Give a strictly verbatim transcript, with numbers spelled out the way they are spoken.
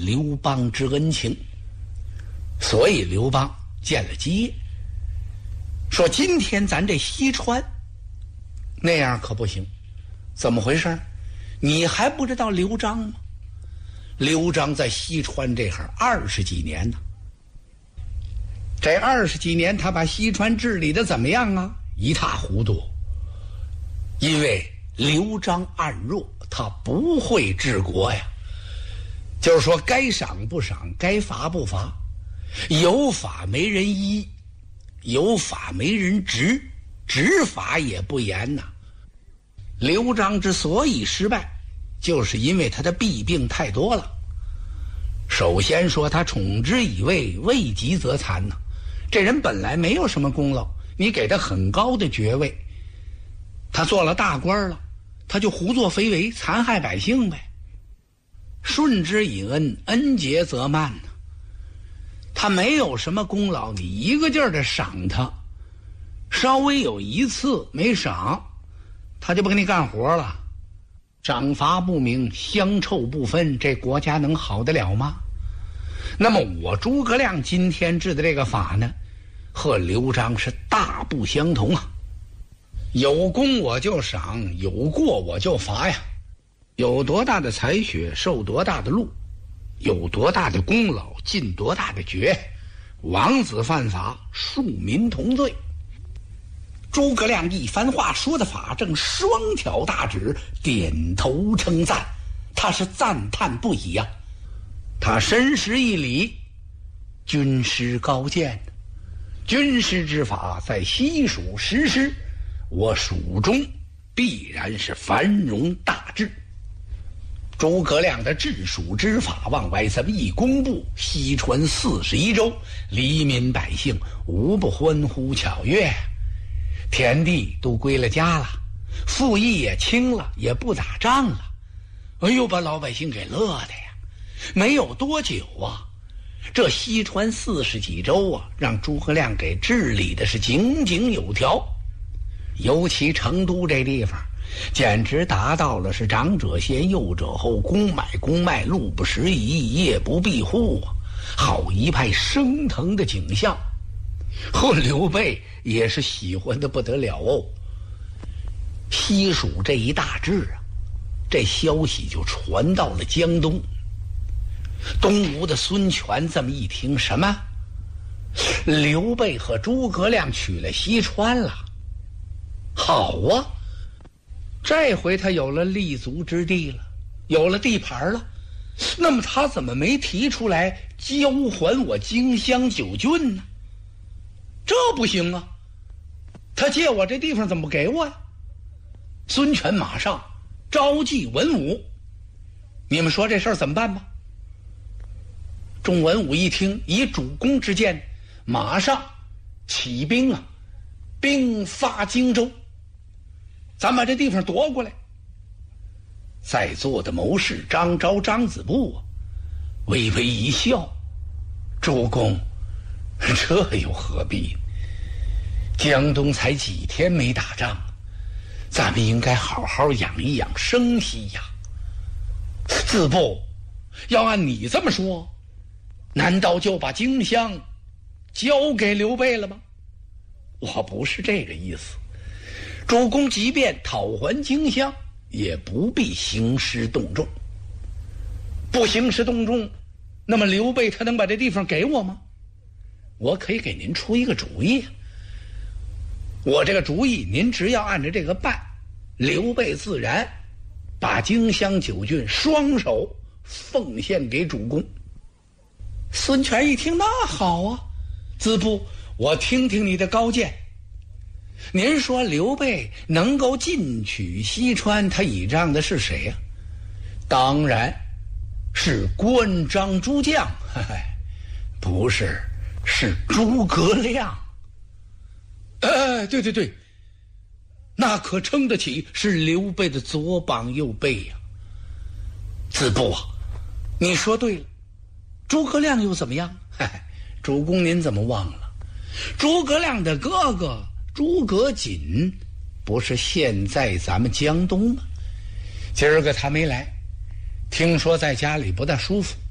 刘邦之恩情，所以刘邦建了基业，说今天咱这西川那样可不行。怎么回事？你还不知道刘璋吗？刘璋在西川这行二十几年呢，这二十几年他把西川治理的怎么样啊？一塌糊涂。因为刘璋暗弱，他不会治国呀，就是说该赏不赏，该罚不罚，有法没人依，有法没人执，执法也不严呐。刘璋之所以失败，就是因为他的弊病太多了。首先说他宠之以位，位极则残呐，这人本来没有什么功劳，你给他很高的爵位，他做了大官了，他就胡作非为，残害百姓呗。顺之以恩，恩结则慢呢。他没有什么功劳，你一个劲儿的赏他，稍微有一次没赏，他就不给你干活了。赏罚不明，香臭不分，这国家能好得了吗？那么我诸葛亮今天治的这个法呢，和刘璋是大不相同啊。有功我就赏，有过我就罚呀。有多大的才学受多大的禄，有多大的功劳尽多大的爵。王子犯法，庶民同罪。诸葛亮一番话说的法正，双挑大指，点头称赞，他是赞叹不已呀、啊。他深识一理，军师高见，军师之法在西蜀实施，我蜀中必然是繁荣大治。诸葛亮的治蜀之法往外这么一公布，西川四十一州黎民百姓无不欢呼巧跃，田地都归了家了，赋役也轻了，也不打仗了。哎呦，把老百姓给乐的呀！没有多久啊，这西川四十几州啊，让诸葛亮给治理的是井井有条。尤其成都这地方，简直达到了是长者先，幼者后，公买公卖，路不拾遗，夜不闭户啊，好一派升腾的景象。和刘备也是喜欢的不得了哦。西蜀这一大治啊，这消息就传到了江东。东吴的孙权这么一听，什么？刘备和诸葛亮取了西川了？好啊，这回他有了立足之地了，有了地盘了。那么他怎么没提出来交还我荆襄九郡呢？这不行啊，他借我这地方怎么不给我呀？孙权马上召集文武，你们说这事儿怎么办吧？众文武一听，以主公之见，马上起兵啊，兵发荆州，咱把这地方夺过来。在座的谋士张昭、张子布啊，微微一笑，主公，这又何必？江东才几天没打仗，咱们应该好好养一养生息呀。子布，要按你这么说，难道就把荆襄交给刘备了吗？我不是这个意思。主公即便讨还荆襄，也不必兴师动众。不兴师动众，那么刘备他能把这地方给我吗？我可以给您出一个主意。我这个主意您只要按照这个办，刘备自然把荆襄九郡双手奉献给主公。孙权一听，那好啊，子布，我听听你的高见。您说刘备能够进取西川，他倚仗的是谁呀、啊？当然是关张诸将，嘿嘿，不是，是诸葛亮。哎，对对对，那可称得起是刘备的左膀右臂呀、啊。子布啊，你说对了，诸葛亮又怎么样？嘿嘿，主公您怎么忘了？诸葛亮的哥哥诸葛瑾不是现在咱们江东吗？今儿个他没来，听说在家里不大舒服，